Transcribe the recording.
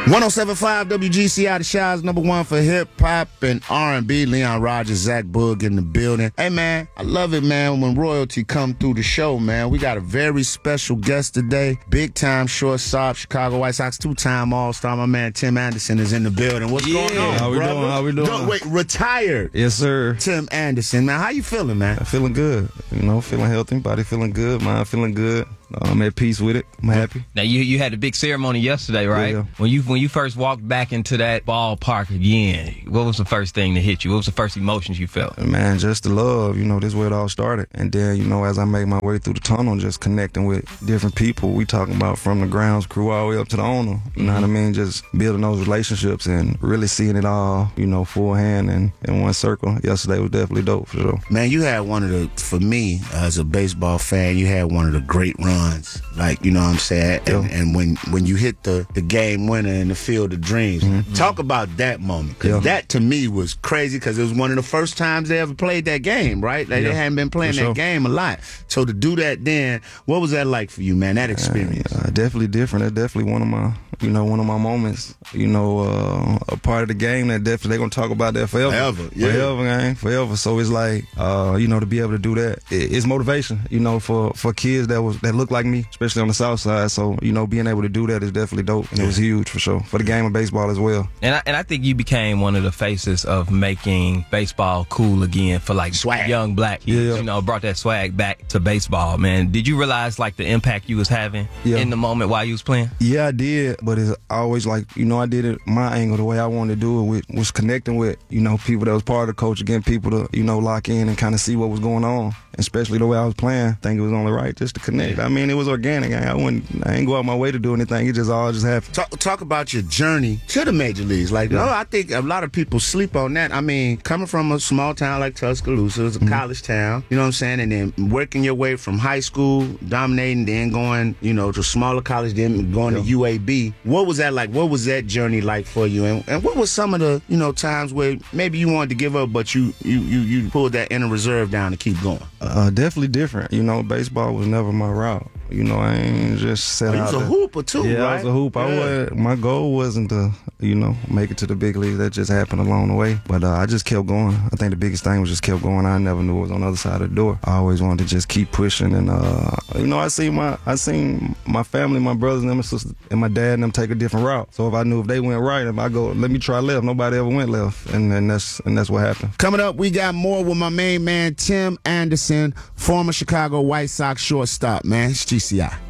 107.5 WGCI, the Shaw's #1 for hip-hop and R&B. Leon Rogers, Zach Boog in the building. Hey, man, I love it, man, when royalty come through the show, man. We got a very special guest today. Big-time shortstop, Chicago White Sox, two-time All-Star. My man Tim Anderson is in the building. What's going on, How we brother? doing? How we doing? No, wait, retired. Yes, sir. Tim Anderson, man. How you feeling, man? I'm feeling good. Feeling healthy. Body feeling good. Mind feeling good. I'm at peace with it. I'm happy. Now you had a big ceremony yesterday, right? Yeah. When you first walked back into that ballpark again, what was the first thing that hit you? What was the first emotions you felt? Man, just the love. This is where it all started. And then, as I made my way through the tunnel, just connecting with different people. We talking about from the grounds crew all the way up to the owner. You know what I mean? Just building those relationships and really seeing it all, full hand and in one circle. Yesterday was definitely dope for sure. Man, you had for me, as a baseball fan, you had one of the great runs. Like, you know what I'm saying? And when you hit the game winner in the Field of Dreams, talk about that moment. Because that, to me, was crazy because it was one of the first times they ever played that game, right? Like, they hadn't been playing that game a lot. So to do that then, what was that like for you, man, that experience? Definitely different. That's definitely one of my moments. A part of the game that definitely they're going to talk about that forever. Forever. So it's like, to be able to do that, it's motivation, for kids that look like me, especially on the South Side. So, being able to do that is definitely dope. And it was huge for sure, for the game of baseball as well. And I think you became one of the faces of making baseball cool again for like swag. Young black kids, Yeah. brought that swag back to baseball, man. Did you realize like the impact you was having in the moment while you was playing? Yeah, I did, but it's always like, I did it my angle, the way I wanted to do it was connecting with, people that was part of the culture, getting people to, lock in and kind of see what was going on. Especially the way I was playing, I think it was only right just to connect. I mean, it was organic. I ain't go out my way to do anything. It just all just happened. Talk about your journey to the major leagues. Like, I think a lot of people sleep on that. I mean, coming from a small town like Tuscaloosa, it's a college town, you know what I'm saying? And then working your way from high school, dominating, then going, to smaller college, then going to UAB. What was that like? What was that journey like for you? And what was some of the, times where maybe you wanted to give up, but you pulled that inner reserve down to keep going? Definitely different. Baseball was never my route. I ain't just set out. You was a hooper too, right? I was a hooper. My goal wasn't to, make it to the big leagues. That just happened along the way. But I just kept going. I think the biggest thing was just kept going. I never knew it was on the other side of the door. I always wanted to just keep pushing. And I seen my family, my brothers and them, and sisters, and my dad and them take a different route. So if they went right, if I go, let me try left. Nobody ever went left, and that's what happened. Coming up, we got more with my main man Tim Anderson, former Chicago White Sox shortstop. Man, it's GCI.